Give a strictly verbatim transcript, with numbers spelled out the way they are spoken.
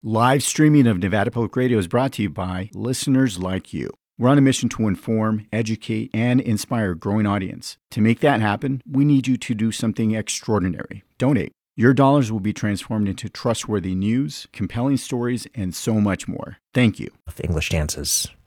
Live streaming of Nevada Public Radio is brought to you by listeners like you. We're on a mission to inform, educate, and inspire a growing audience. To make that happen, we need you to do something extraordinary. Donate. Your dollars will be transformed into trustworthy news, compelling stories, and so much more. Thank you. English dances